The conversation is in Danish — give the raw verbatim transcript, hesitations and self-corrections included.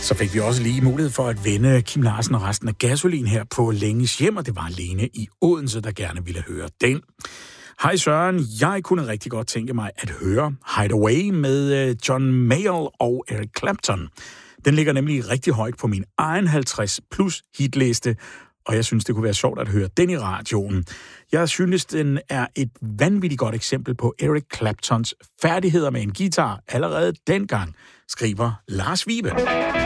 Så fik vi også lige mulighed for at vende Kim Larsen og resten af Gasolin her på Længes hjem, og det var Lene i Odense, der gerne ville høre den. Hej Søren, jeg kunne rigtig godt tænke mig at høre Hideaway med John Mayall og Eric Clapton. Den ligger nemlig rigtig højt på min egen halvtreds plus hitliste, og jeg synes, det kunne være sjovt at høre den i radioen. Jeg synes, den er et vanvittigt godt eksempel på Eric Claptons færdigheder med en guitar allerede dengang, skriver Lars Vibe.